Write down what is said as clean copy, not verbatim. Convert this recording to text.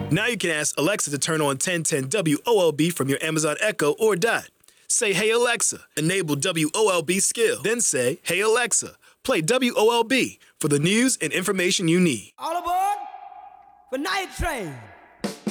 Now you can ask Alexa to turn on 1010 WOLB from your Amazon Echo or Dot. Say, "Hey Alexa, enable WOLB skill." Then say, "Hey Alexa, play WOLB for the news and information you need." All aboard for Night Train.